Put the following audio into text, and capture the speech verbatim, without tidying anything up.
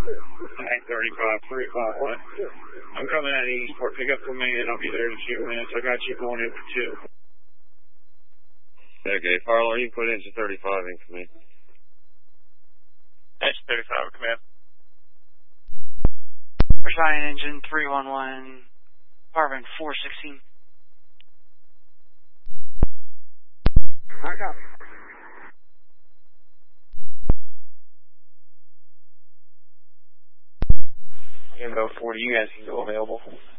nine thirty-five, three o'clock, what? I'm coming out of Eastport. Pick up for me, and I'll be there in a few minutes. I got you going in for two. Okay, Farlow, you can put engine thirty-five in for me. Engine thirty-five, command. Versailles engine three one one, carbon four sixteen. I copy. Info forty, you guys can go available.